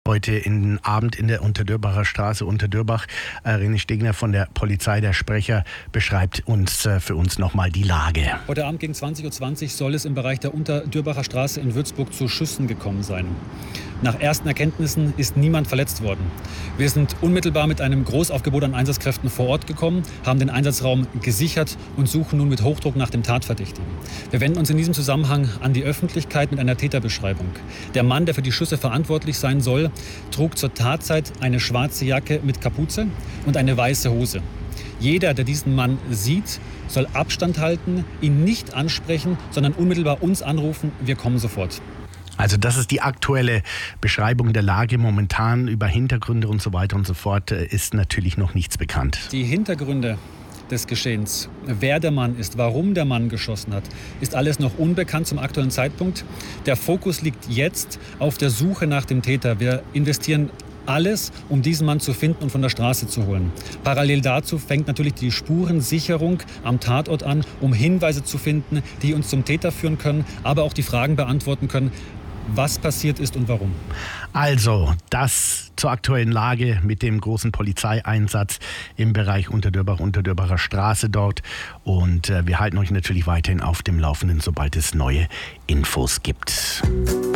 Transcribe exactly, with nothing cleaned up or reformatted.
Heute in Abend in der Unterdürbacher Straße, Unterdürbach. Äh, René Stegner von der Polizei, der Sprecher, beschreibt uns äh, für uns nochmal die Lage. Heute Abend gegen zwanzig Uhr zwanzig soll es im Bereich der Unterdürbacher Straße in Würzburg zu Schüssen gekommen sein. Nach ersten Erkenntnissen ist niemand verletzt worden. Wir sind unmittelbar mit einem Großaufgebot an Einsatzkräften vor Ort gekommen, haben den Einsatzraum gesichert und suchen nun mit Hochdruck nach dem Tatverdächtigen. Wir wenden uns in diesem Zusammenhang an die Öffentlichkeit mit einer Täterbeschreibung. Der Mann, der für die Schüsse verantwortlich sein soll, trug zur Tatzeit eine schwarze Jacke mit Kapuze und eine weiße Hose. Jeder, der diesen Mann sieht, soll Abstand halten, ihn nicht ansprechen, sondern unmittelbar uns anrufen. Wir kommen sofort. Also das ist die aktuelle Beschreibung der Lage. Momentan über Hintergründe und so weiter und so fort ist natürlich noch nichts bekannt. Die Hintergründe des Geschehens, wer der Mann ist, warum der Mann geschossen hat, ist alles noch unbekannt zum aktuellen Zeitpunkt. Der Fokus liegt jetzt auf der Suche nach dem Täter. Wir investieren alles, um diesen Mann zu finden und von der Straße zu holen. Parallel dazu fängt natürlich die Spurensicherung am Tatort an, um Hinweise zu finden, die uns zum Täter führen können, aber auch die Fragen beantworten können, was passiert ist und warum. Also, das zur aktuellen Lage mit dem großen Polizeieinsatz im Bereich Unterdürbach, Unterdürbacher Straße dort. Und äh, wir halten euch natürlich weiterhin auf dem Laufenden, sobald es neue Infos gibt.